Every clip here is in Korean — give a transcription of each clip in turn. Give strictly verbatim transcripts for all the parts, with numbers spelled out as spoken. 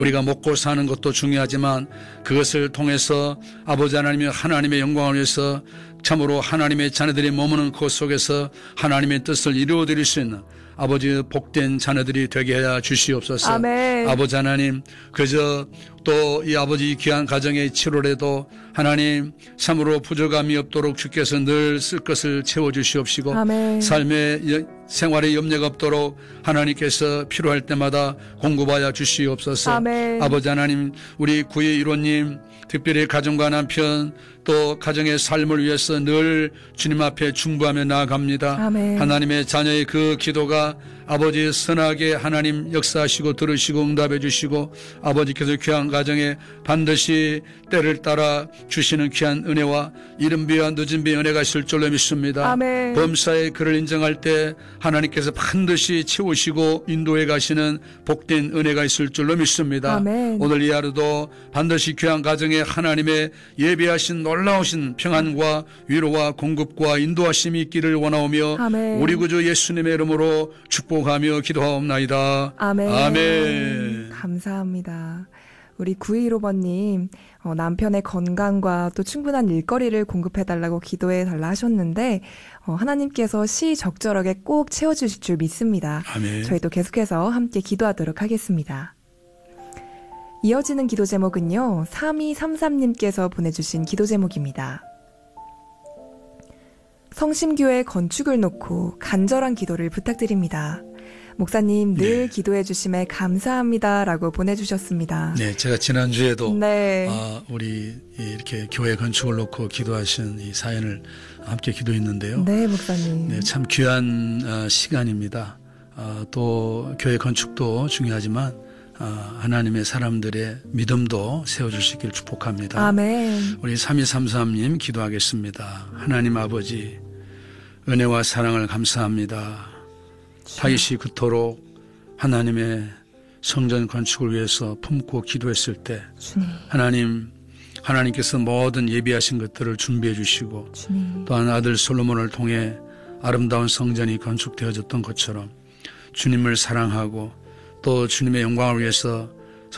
우리가 먹고 사는 것도 중요하지만 그것을 통해서 아버지 하나님의 하나님의 영광을 위해서 참으로 하나님의 자녀들이 머무는 그 속에서 하나님의 뜻을 이루어드릴 수 있는 아버지 복된 자녀들이 되게 하여 주시옵소서. 아멘. 아버지 하나님, 그저 또 이 아버지 귀한 가정의 칠월에도 하나님 참으로 부족함이 없도록 주께서 늘 쓸 것을 채워주시옵시고 아멘. 삶의 생활에 염려가 없도록 하나님께서 필요할 때마다 공급하여 주시옵소서. 아멘. 아버지 하나님, 우리 구의 일호님 특별히 가정과 남편 또 가정의 삶을 위해서 늘 주님 앞에 중보하며 나아갑니다. 아멘. 하나님의 자녀의 그 기도가 아버지 선하게 하나님 역사하시고 들으시고 응답해 주시고 아버지께서 귀한 가정에 반드시 때를 따라 주시는 귀한 은혜와 이른 비와 늦은 비의 은혜가 있을 줄로 믿습니다. 아멘. 범사의 그를 인정할 때 하나님께서 반드시 채우시고 인도해 가시는 복된 은혜가 있을 줄로 믿습니다. 아멘. 오늘 이 하루도 반드시 귀한 가정에 하나님의 예비하신 놀라우신 평안과 위로와 공급과 인도하심이 있기를 원하오며 아멘. 우리 구주 예수님의 이름으로 축복하며 기도하옵나이다. 아멘. 아멘. 감사합니다. 우리 구이일오 번님 어, 남편의 건강과 또 충분한 일거리를 공급해달라고 기도해달라 하셨는데 어, 하나님께서 시적절하게 꼭 채워주실 줄 믿습니다. 아멘. 저희도 계속해서 함께 기도하도록 하겠습니다. 이어지는 기도 제목은요. 삼이삼삼님께서 보내주신 기도 제목입니다. 성심교회 건축을 놓고 간절한 기도를 부탁드립니다. 목사님 늘 네. 기도해 주심에 감사합니다라고 보내주셨습니다. 네, 제가 지난주에도 네. 아, 우리 이렇게 교회 건축을 놓고 기도하신 이 사연을 함께 기도했는데요. 네, 목사님. 네, 참 귀한 어, 시간입니다. 어, 또 교회 건축도 중요하지만 어, 하나님의 사람들의 믿음도 세워주시길 축복합니다. 아멘. 우리 삼이삼삼님 기도하겠습니다. 하나님 아버지 은혜와 사랑을 감사합니다. 다윗이 그토록 하나님의 성전 건축을 위해서 품고 기도했을 때 주님. 하나님 하나님께서 모든 예비하신 것들을 준비해 주시고 주님. 또한 아들 솔로몬을 통해 아름다운 성전이 건축되어졌던 것처럼 주님을 사랑하고 또 주님의 영광을 위해서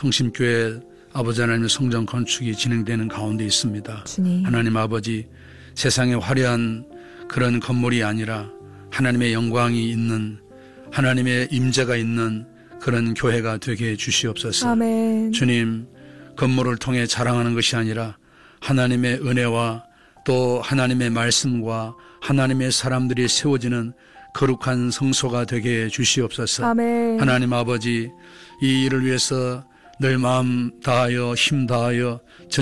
성심교회 아버지 하나님의 성전 건축이 진행되는 가운데 있습니다. 주님. 하나님 아버지 세상에 화려한 그런 건물이 아니라 하나님의 영광이 있는 하나님의 임재가 있는 그런 교회가 되게 해 주시옵소서. 아멘. 주님 건물을 통해 자랑하는 것이 아니라 하나님의 은혜와 또 하나님의 말씀과 하나님의 사람들이 세워지는 거룩한 성소가 되게 해 주시옵소서. 아멘. 하나님 아버지 이 일을 위해서 늘 마음 다하여 힘 다하여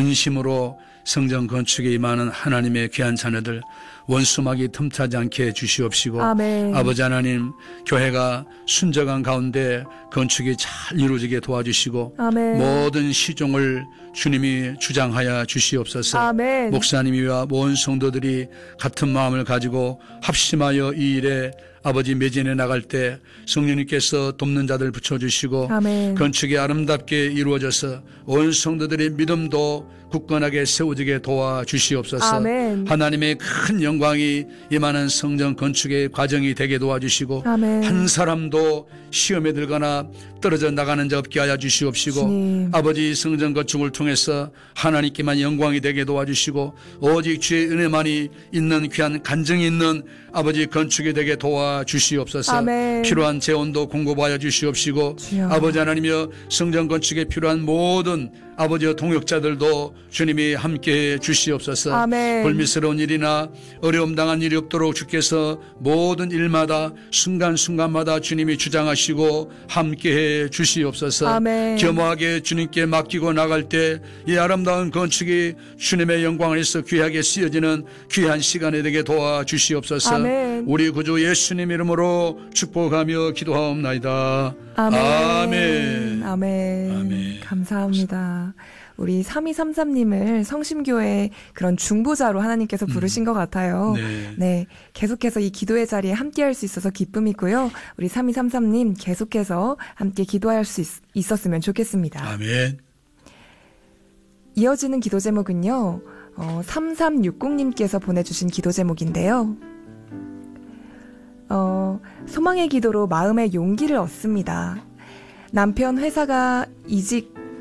전심으로 성전 건축에 임하는 하나님의 귀한 자녀들 원수막이 틈타지 않게 해 주시옵시고 아멘. 아버지 하나님 교회가 순적한 가운데 건축이 잘 이루어지게 도와주시고 아멘. 모든 시종을 주님이 주장하여 주시옵소서. 아멘. 목사님이와 모든 성도들이 같은 마음을 가지고 합심하여 이 일에 아버지 매진해 나갈 때 성령님께서 돕는 자들 붙여주시고 아멘. 건축이 아름답게 이루어져서 온 성도들의 믿음도 굳건하게 세워지게 도와주시옵소서. 아멘. 하나님의 큰 영광이 임하는 성전 건축의 과정이 되게 도와주시고 아멘. 한 사람도 시험에 들거나 떨어져 나가는 자 없게 하여 주시옵시고 주님. 아버지 성전 건축을 통해서 하나님께만 영광이 되게 도와주시고 오직 주의 은혜만이 있는 귀한 간증이 있는 아버지 건축이 되게 도와주시옵소서. 아멘. 필요한 재원도 공급하여 주시옵시고 주여. 아버지 하나님이여 성전 건축에 필요한 모든 아버지와 동역자들도 주님이 함께해 주시옵소서. 아멘. 불미스러운 일이나 어려움 당한 일이 없도록 주께서 모든 일마다 순간순간마다 주님이 주장하시고 함께해 주시옵소서. 아멘. 겸허하게 주님께 맡기고 나갈 때 이 아름다운 건축이 주님의 영광을 위해서 귀하게 쓰여지는 귀한 시간이 되게 도와주시옵소서. 아멘. 우리 구주 예수님 이름으로 축복하며 기도하옵나이다. 아멘. 아멘. 아멘. 아멘. 감사합니다. 우리 삼이삼삼님을 성심교회 그런 중보자로 하나님께서 부르신 음. 것 같아요. 네. 네. 계속해서 이 기도의 자리에 함께 할 수 있어서 기쁨이고요. 우리 삼이삼삼님 계속해서 함께 기도할 수 있, 있었으면 좋겠습니다. 아멘. 이어지는 기도 제목은요. 어, 삼삼육공님께서 보내주신 기도 제목인데요. 어, 소망의 기도로 마음의 용기를 얻습니다. 남편 회사가 이직